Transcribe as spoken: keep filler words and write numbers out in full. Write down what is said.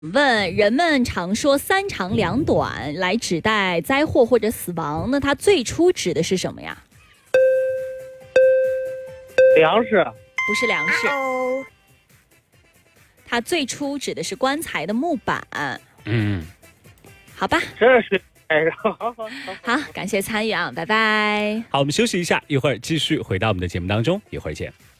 问人们常说三长两短来指代灾祸或者死亡，那它最初指的是什么呀？ 粮食。 不是粮食，它最初指的是棺材的木板。 嗯， 好吧， 这是哎， 好，感谢参与啊，拜拜。 好，我们休息一下，一会儿继续回到我们的节目当中，一会儿见。